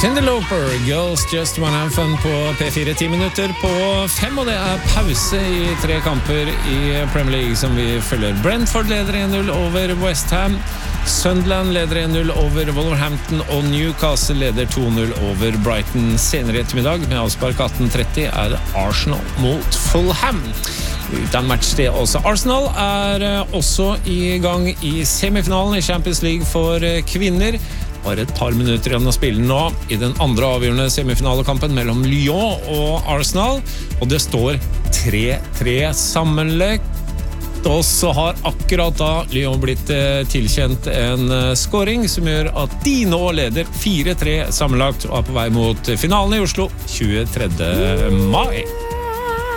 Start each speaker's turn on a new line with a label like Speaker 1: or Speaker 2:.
Speaker 1: Cyndi Lauper, Girls Just Wanna Have Fun på P4, 10 minutter på 5, og det pause i 3 kamper i Premier League som vi følger. Brentford leder 1-0 over West Ham, Sunderland leder 1-0 over Wolverhampton, og Newcastle leder 2-0 over Brighton. Senere i ettermiddag med avspark 18:30 det Arsenal mot Fulham. Uten match det også. Arsenal også i gang i semifinalen i Champions League for kvinner. Bare et par minutter igjen å spille nå i den andre avgjørende semifinalekampen mellom Lyon og Arsenal, og det står 3-3 sammenlagt. Og så har akkurat da Lyon blitt tilkjent en scoring som gjør at de nå leder 4-3 sammenlagt og på vei mot finalen i Oslo 23. mai.